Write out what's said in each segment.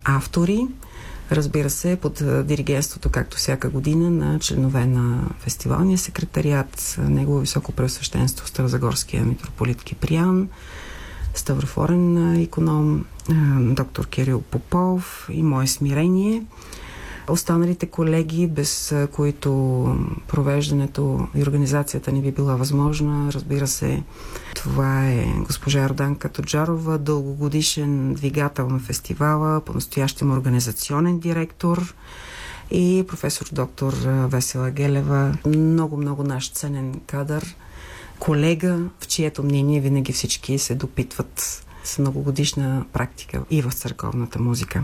автори. Разбира се, под диригентството, както всяка година, на членове на фестивалния секретариат, Негово високо преосвещенство Старозагорския митрополит Киприян, ставрофорен иконом, доктор Кирил Попов и мое смирение. Останалите колеги, без които провеждането и организацията не би била възможна. Разбира се, това е госпожа Йорданка Тоджарова, дългогодишен двигател на фестивала, по-настоящем организационен директор, и професор доктор Весела Гелева, много наш ценен кадър, колега, в чието мнение винаги всички се допитват, с многогодишна практика и в църковната музика.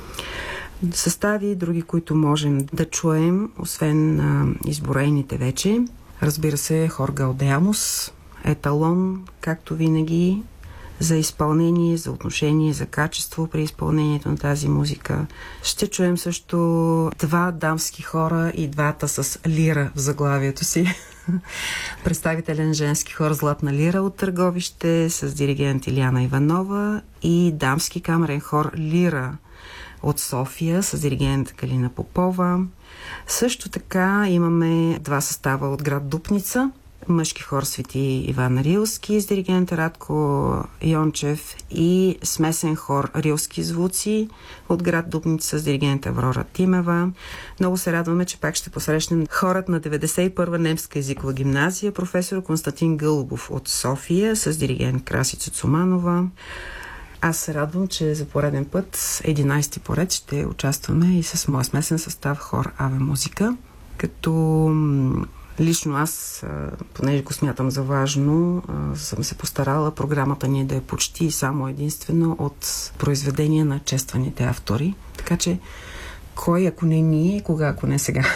Състави други, които можем да чуем, освен изброените вече. Разбира се, хор Гаудеамус, еталон, както винаги, за изпълнение, за отношение, за качество при изпълнението на тази музика. Ще чуем също два дамски хора и двата с лира в заглавието си. Представителен женски хор Златна лира от Търговище с диригент Илияна Иванова и дамски камерен хор Лира от София с диригент Галина Попова. Също така имаме два състава от град Дупница. Мъжки хор Свети Иван Рилски с диригент Радко Йончев и смесен хор Рилски звуци от град Дупница с диригент Аврора Тимева. Много се радваме, че пак ще посрещнем хорът на 91-а немска езикова гимназия, професор Константин Гълбов от София с диригент Красица Цуманова. Аз се радвам, че за пореден път, 11-ти поред, ще участваме и с моя смесен състав хор Аве Музика, като лично аз, понеже го смятам за важно, съм се постарала програмата ни да е почти само единствено от произведения на честваните автори. Така че, кой, ако не ние, кога, ако не сега?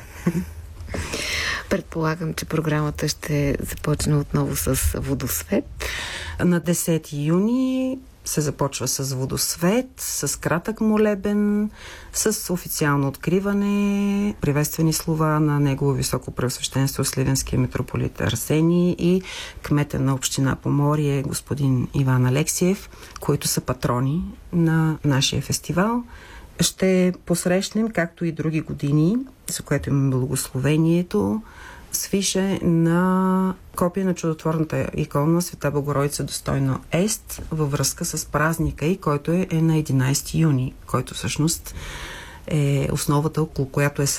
Предполагам, че програмата ще започне отново с Водосвет. На 10 юни се започва с водосвет, с кратък молебен, с официално откриване, приветствени слова на Негово високо преосвещенство Сливенския митрополит Арсений и кмета на община Поморие господин Иван Алексиев, които са патрони на нашия фестивал. Ще посрещнем, както и други години, за което имаме благословението, свише на копия на чудотворната икона Света Богородица достойно Ест във връзка с празника и който е на 11 юни, който всъщност е основата, около която е